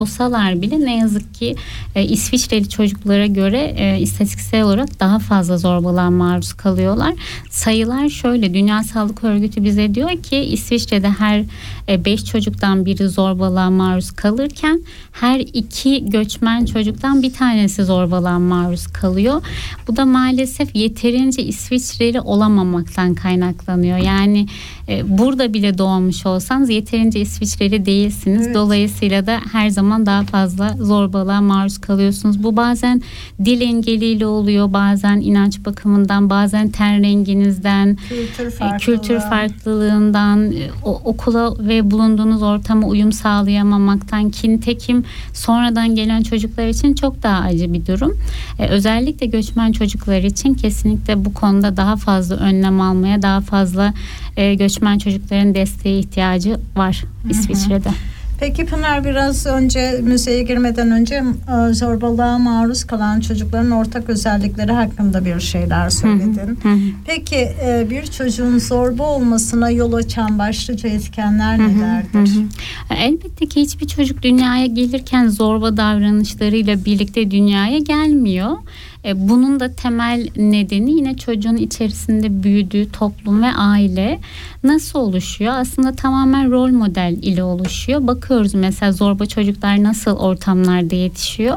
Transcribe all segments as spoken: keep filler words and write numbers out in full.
olsalar bile ne yazık ki e, İsviçreli çocuklara göre e, istatistiksel olarak daha fazla zorbalığa maruz kalıyorlar. Sayılar şöyle, Dünya Sağlık Örgütü bize diyor ki İsviçre'de her beş e, çocuktan biri zorbalığa maruz kalırken her iki göçmen çocuktan bir tanesi zorbalığa maruz kalıyor. Bu da maalesef yeterince İsviçreli olamamaktan kaynaklanıyor. Yani e, burada bile doğmuş olsanız yeterince İsviçreli değilsiniz. Evet. Dolayısıyla da her zaman daha fazla zorbalığa maruz kalıyorsunuz. Bu bazen dil engeliyle oluyor, bazen inanç bakımından, bazen ten renginizden, kültür, farklılığı. kültür farklılığından, o, okula ve bulunduğunuz ortama uyum sağlayamamaktan, ki nitekim sonradan gelen çocuklar için çok daha acı bir durum. Ee, özellikle göçmen çocuklar için kesinlikle bu konuda daha fazla önlem almaya, daha fazla e, göçmen çocukların desteğe ihtiyacı var İsviçre'de. Hı hı. Peki Pınar, biraz önce müzeye girmeden önce zorbalığa maruz kalan çocukların ortak özellikleri hakkında bir şeyler söyledin. Hı hı. Peki bir çocuğun zorba olmasına yol açan başlıca etkenler hı hı. nelerdir? Hı hı. Elbette ki hiçbir çocuk dünyaya gelirken zorba davranışlarıyla birlikte dünyaya gelmiyor. Bunun da temel nedeni yine çocuğun içerisinde büyüdüğü toplum ve aile. Nasıl oluşuyor? Aslında tamamen rol model ile oluşuyor. Bakıyoruz mesela zorba çocuklar nasıl ortamlarda yetişiyor.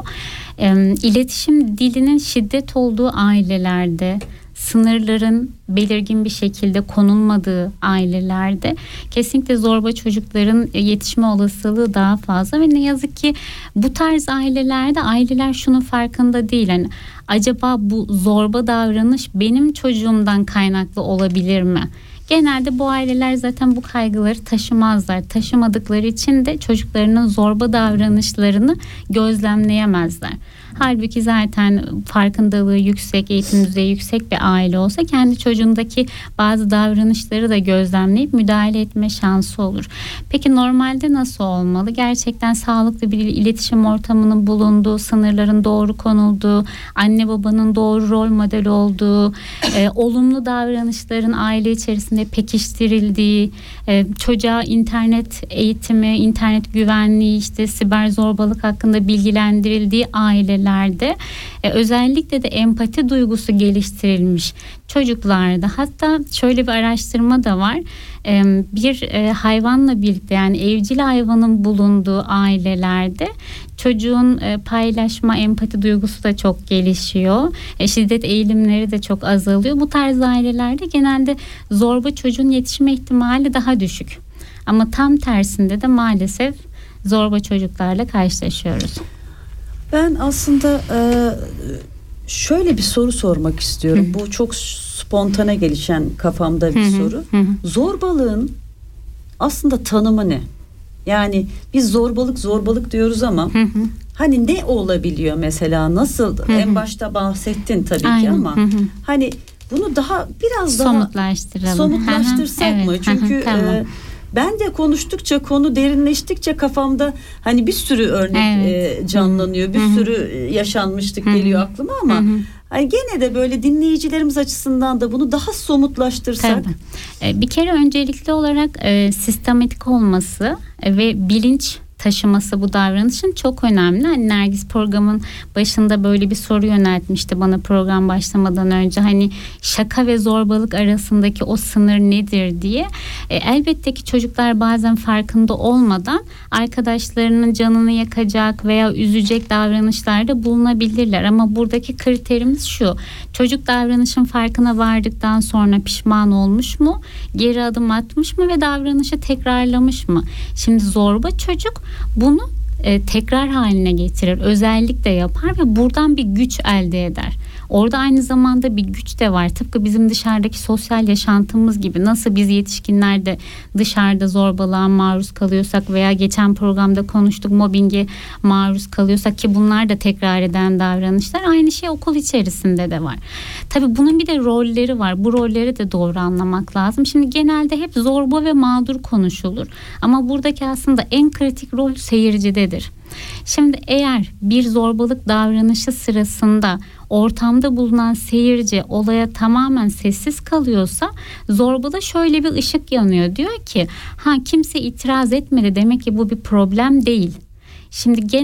İletişim dilinin şiddet olduğu ailelerde, sınırların belirgin bir şekilde konulmadığı ailelerde kesinlikle zorba çocukların yetişme olasılığı daha fazla ve ne yazık ki bu tarz ailelerde aileler şunun farkında değil. Yani acaba bu zorba davranış benim çocuğumdan kaynaklı olabilir mi? Genelde bu aileler zaten bu kaygıları taşımazlar. Taşımadıkları için de çocuklarının zorba davranışlarını gözlemleyemezler. Halbuki zaten farkındalığı yüksek, eğitim düzeyi yüksek bir aile olsa kendi çocuğundaki bazı davranışları da gözlemleyip müdahale etme şansı olur. Peki normalde nasıl olmalı? Gerçekten sağlıklı bir iletişim ortamının bulunduğu, sınırların doğru konulduğu, anne babanın doğru rol model olduğu, e, olumlu davranışların aile içerisinde pekiştirildiği, e, çocuğa internet eğitimi, internet güvenliği, işte siber zorbalık hakkında bilgilendirildiği aileler Lerde, e, özellikle de empati duygusu geliştirilmiş çocuklarda. Hatta şöyle bir araştırma da var. E, bir e, hayvanla birlikte, yani evcil hayvanın bulunduğu ailelerde çocuğun e, paylaşma, empati duygusu da çok gelişiyor. E, şiddet eğilimleri de çok azalıyor. Bu tarz ailelerde genelde zorba çocuğun yetişme ihtimali daha düşük. Ama tam tersinde de maalesef zorba çocuklarla karşılaşıyoruz. Ben aslında şöyle bir soru sormak istiyorum. Hı. Bu çok spontane gelişen kafamda bir hı hı. soru. Hı hı. Zorbalığın aslında tanımı ne? Yani biz zorbalık zorbalık diyoruz ama hı hı. hani ne olabiliyor mesela? Nasıl? Hı hı. En başta bahsettin tabii Aynen. ki ama hı hı. hani bunu daha biraz daha somutlaştıralım. Somutlaştırsak hı hı. mı? Evet. Çünkü tamam. e, ben de konuştukça, konu derinleştikçe kafamda hani bir sürü örnek evet. e, canlanıyor. Bir Hı-hı. sürü yaşanmışlık Hı-hı. geliyor aklıma ama Hı-hı. hani gene de böyle dinleyicilerimiz açısından da bunu daha somutlaştırsak. Tabii. Bir kere öncelikli olarak e, sistematik olması ve bilinç taşıması bu davranışın çok önemli. Hani Nergis programın başında böyle bir soru yöneltmişti bana program başlamadan önce. Hani şaka ve zorbalık arasındaki o sınır nedir diye. E, elbette ki çocuklar bazen farkında olmadan arkadaşlarının canını yakacak veya üzecek davranışlarda bulunabilirler. Ama buradaki kriterimiz şu: çocuk davranışın farkına vardıktan sonra pişman olmuş mu? Geri adım atmış mı ve davranışı tekrarlamış mı? Şimdi zorba çocuk bunu e, tekrar haline getirir, özellikle yapar ve buradan bir güç elde eder. Orada aynı zamanda bir güç de var. Tıpkı bizim dışarıdaki sosyal yaşantımız gibi. Nasıl biz yetişkinler de dışarıda zorbalığa maruz kalıyorsak veya geçen programda konuştuk, mobbinge maruz kalıyorsak, ki bunlar da tekrar eden davranışlar, aynı şey okul içerisinde de var. Tabii bunun bir de rolleri var. Bu rolleri de doğru anlamak lazım. Şimdi genelde hep zorba ve mağdur konuşulur. Ama buradaki aslında en kritik rol seyircidedir. Şimdi eğer bir zorbalık davranışı sırasında ortamda bulunan seyirci olaya tamamen sessiz kalıyorsa, zorbada şöyle bir ışık yanıyor. Diyor ki ha kimse itiraz etmedi, demek ki bu bir problem değil. Şimdi